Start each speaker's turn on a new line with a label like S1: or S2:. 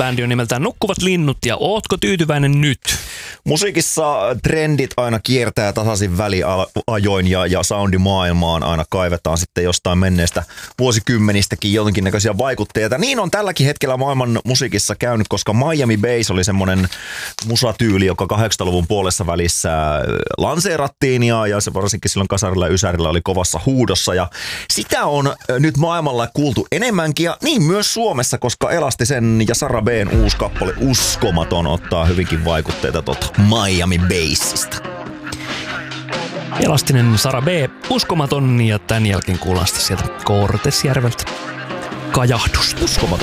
S1: Bändi on nimeltään Nukkuvat linnut ja ootko tyytyväinen nyt?
S2: Musiikissa trendit aina kiertää tasaisin väliajoin ja soundimaailmaan aina kaivetaan sitten jostain menneestä vuosikymmenistäkin jonkinnäköisiä vaikutteita. Niin on tälläkin hetkellä maailman musiikissa käynyt, koska Miami Bass oli semmoinen musatyyli, joka 80-luvun puolessa välissä lanseerattiin ja se varsinkin silloin kasarilla ja ysärillä oli kovassa huudossa ja sitä on nyt maailmalla kuultu enemmänkin ja niin myös Suomessa, koska Elastisen ja Sara B:n uusi kappale Uskomaton ottaa hyvinkin vaikutteita Miami Bassista.
S1: Elastinen Sara B, Uskomaton ja tämän jälkeen kuullaan sitten sieltä Kortesjärveltä Kajahdus.
S2: Uskomaton.